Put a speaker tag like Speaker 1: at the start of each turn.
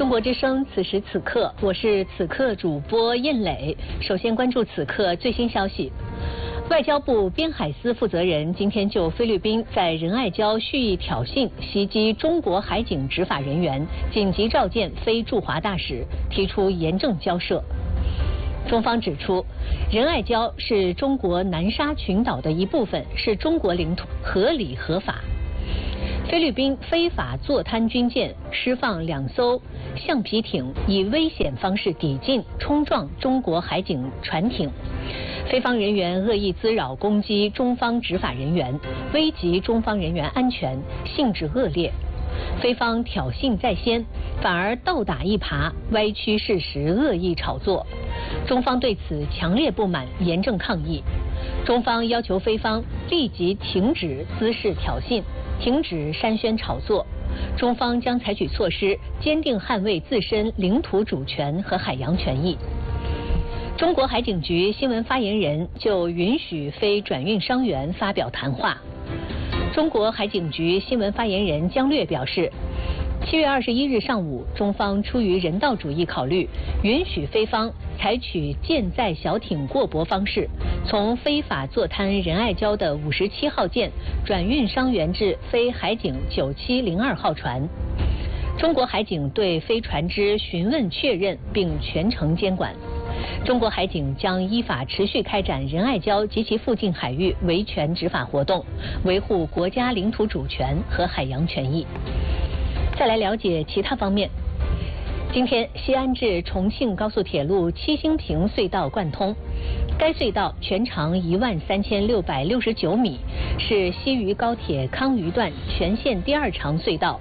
Speaker 1: 中国之声，此时此刻，我是此刻主播燕磊。首先关注此刻最新消息。外交部边海司负责人今天就菲律宾在仁爱礁蓄意挑衅、袭击中国海警执法人员，紧急召见非驻华大使，提出严正交涉。中方指出，仁爱礁是中国南沙群岛的一部分，是中国领土，合理合法。菲律宾非法坐滩军舰释放2艘橡皮艇，以危险方式抵近冲撞中国海警船艇。菲方人员恶意滋扰攻击中方执法人员，危及中方人员安全，性质恶劣。菲方挑衅在先，反而倒打一耙，歪曲事实，恶意炒作。中方对此强烈不满，严正抗议。中方要求菲方立即停止滋事挑衅，停止煽宣炒作。中方将采取措施，坚定捍卫自身领土主权和海洋权益。中国海警局新闻发言人就允许非转运商员发表谈话。中国海警局新闻发言人姜略表示，7月21日上午，中方出于人道主义考虑，允许菲方采取舰载小艇过泊方式，从非法坐滩仁爱礁的57号舰转运伤员至非海警9702号船。中国海警对非船只询问确认并全程监管。中国海警将依法持续开展仁爱礁及其附近海域维权执法活动，维护国家领土主权和海洋权益。再来了解其他方面。今天，西安至重庆高速铁路七星坪隧道贯通，该隧道全长13669米，是西渝高铁康渝段全线第2长隧道，